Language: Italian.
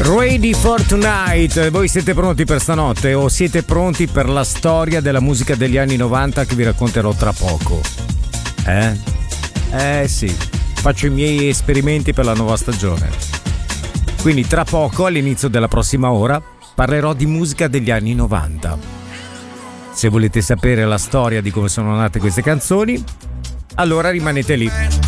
Ready for tonight. Voi siete pronti per stanotte o siete pronti per la storia della musica degli anni 90 che vi racconterò tra poco? Sì, faccio i miei esperimenti per la nuova stagione. Quindi tra poco, all'inizio della prossima ora, parlerò di musica degli anni 90. Se volete sapere la storia di come sono nate queste canzoni, allora rimanete lì.